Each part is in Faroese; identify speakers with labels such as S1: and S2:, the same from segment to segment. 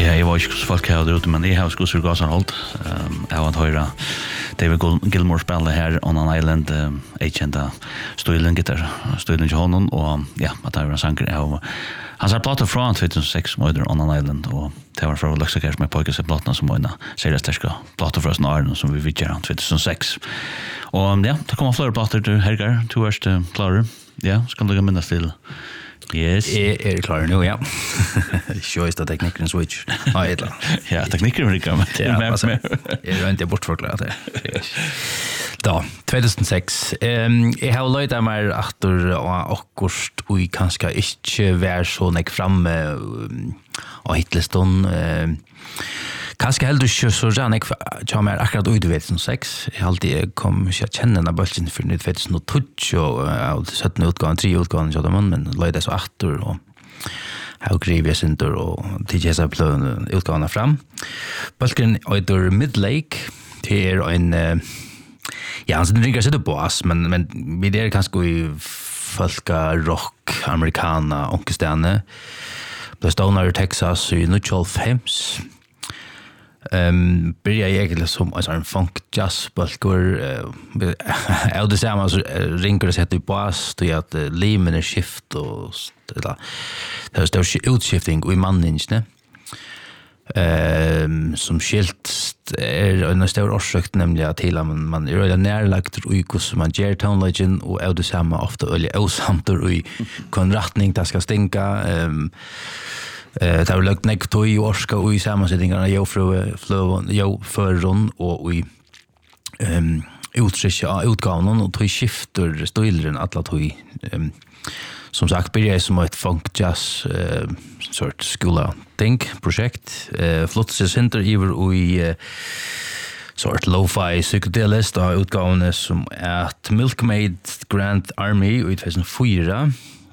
S1: Ja, jeg var ikke hos folk her ute, men jeg har skusser Gasanholt. Jeg har hørt David Gilmour spille her on an Island, jeg kjente Stoylen gitar, Stoylen til hånden, og ja, at det var en sanger. Han sa plater fra 2006 møyder on an Island, og det var fra Luxacare som jeg pågget seg platene som møyder seriesterska plater fra Snaren, som vi vidt gjør 2006. Og ja, det kommer flere plater til Hergar, to verste klarer. Ja, så kan du minnes til. Yes.
S2: Er klar nu, ja. Sjøyst av teknikken switch.
S1: Ja, teknikken er ikke med.
S2: Ja, altså, jeg er ikke bortforklaret det. Da, 2006. Jeg har løyt av meg aktor og akkurst og kanskje ikke være så nek framme og hitleston. Kanskje heller ikke så rann jeg kommer akkurat ut i 2006. Jeg har alltid kom ikke kjenne denne bølgen for 2012 og 17 utgaven, 3 utgaven, men løyde så aktor og har grivet jeg synder og tidlig jeg pløen utgavene fram. Bølgen er Midlake til en ja, han ringer sitt på oss, men vi er kanskje i folka rock, amerikana, onkestene. Det stående i Texas i 1995. Börjar jag egentlig som en funk jazz bulkur och det samma så ringer det sätter på oss då att limen är skift och det är stor utskifting i manningen som skilt en stor orsök nämligen till att man är redan närlagt och hur man ger tonlagen och det samma ofta öliga osamt och i konrattning det ska stinka det har lagt nek tog i orska og i sammansetningarna jag förron och i uttryck av utgavnen och tog skifter stilren alla tog som sagt började jag som ett funk jazz sort skola projekt flott sig center över i sort lo-fi psychedelist av utgavene som är Milkmaid Grand Army i 2004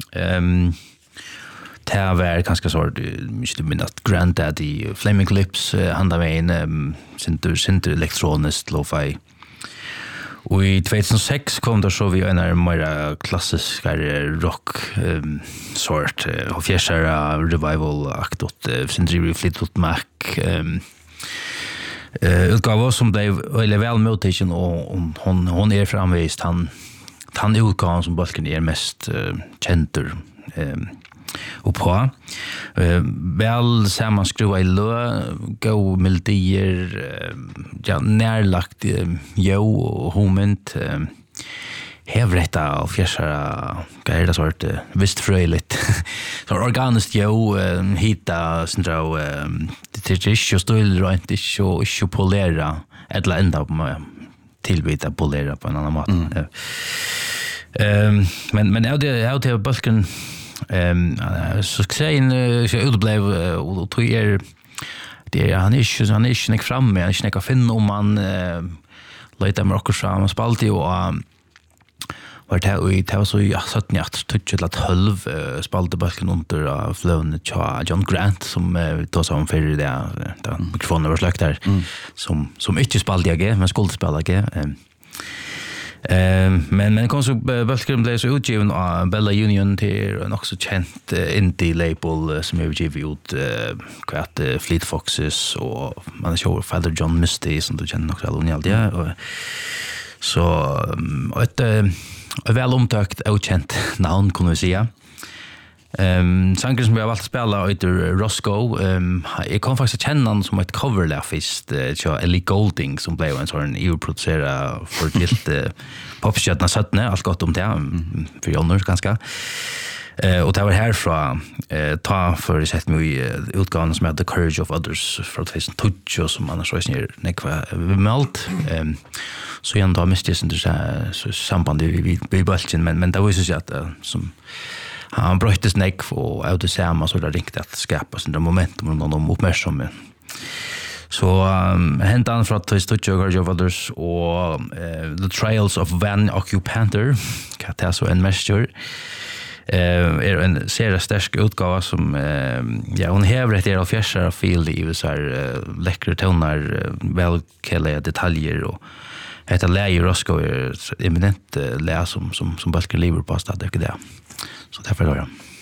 S2: det var ganska sort mycket minnat Granddaddy Flaming Lips handa vägen synter elektroniskt lo-fi och i 2006 kom då så vi en mer klassisk rock sort och fjärsara revival aktot synter Fleetwood Mac utgåva som blev eller väl motivation och hon är framvist han utgåvan som bulken är mest känter och på väl sammanskruva i lö gå melodier ja närlagt och moment hävretta och fjärsara grejer sort visst fröjligt så organiskt hitta sådär det är ju stil rent inte polera eller ända tillbyta polera på en annan mått men jag det bulken så ska jag utblev och tror det han är inte framme han är inte finna om man lite mer också fram spalti och var det var så ja 17 till 12 spalte balken under flowne John Grant som då sa om för det mikrofonen var släckt där som inte spalde jag men skulle spela jag men kom så balken blev så utgiven av Bella Union till en också känt indie label som jag gick ut kvart Fleet Foxes och man kör Father John Misty som du känner också alldeles ja så ett väl omtökt och känt namn kan vi säga. Sanger som jag har valt att spela heter Roscoe. Jag kom faktiskt känna honom som ett coverlartist till Ellie Goulding som blev en sån EU-producerad för gilt popstjärna 17 allt gott om det för Jonner ganska. Och det var härifrån ta för sett mig i utgåvan som heter The Courage of Others från 2012 som annars var snir nekva bemalt så igen då miste jag så samband vi bulten men det var ju så att som han bröttes nekv och av det samma så där riktigt att skapa sådana momentum och de uppmärksamma så hänt han från The Courage of Others och The Trails of Van Occupanter kan så en mäster en serie stark utgåva som ja hon häver ett av fjärsar feel i så här läckra toner välkända detaljer och heter Larry Roscoe är eminent lä som balken lever på stad det så därför då